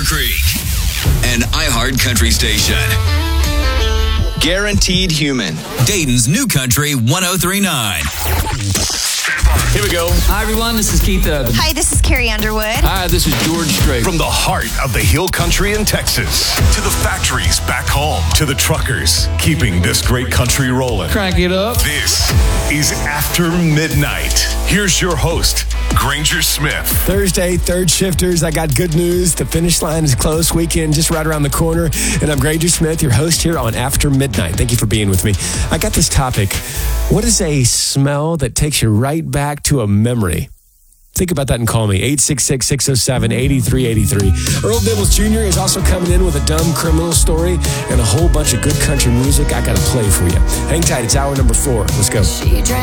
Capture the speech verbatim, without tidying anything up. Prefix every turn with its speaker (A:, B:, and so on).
A: Creek, an iHeart country station.
B: Guaranteed Human.
A: Dayton's New Country one oh three point nine.
C: Here we go.
D: Hi, everyone. This is Keith Urban.
E: Hi, this is Carrie Underwood.
C: Hi, this is George Strait.
F: From the heart of the Hill Country in Texas to the factories back home to the truckers keeping this great country rolling.
C: Crank it up.
F: This is After Midnight. Here's your host, Granger Smith.
G: Thursday, third shifters. I got good news. The finish line is close. Weekend just right around the corner. And I'm Granger Smith, your host here on After Midnight. Thank you for being with me. I got this topic. What is a smell that takes you right back to a memory? Think about that and call me, eight six six, six oh seven, eight three eight three. Earl Dibbles Junior is also coming in with a dumb criminal story and a whole bunch of good country music I got to play for you. Hang tight. It's hour number four. Let's go.